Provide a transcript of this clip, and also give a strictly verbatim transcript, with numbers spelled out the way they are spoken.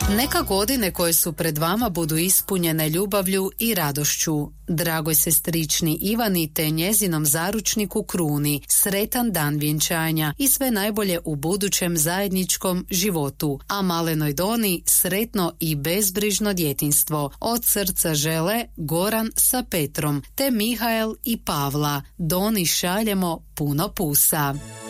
Neka godine koje su pred vama budu ispunjene ljubavlju i radošću. Dragoj sestrični Ivani te njezinom zaručniku Kruni, sretan dan vjenčanja i sve najbolje u budućem zajedničkom životu. A malenoj Doni sretno i bezbrižno djetinjstvo. Od srca žele Goran sa Petrom, te Mihael i Pavla. Doni šaljemo puno pusa.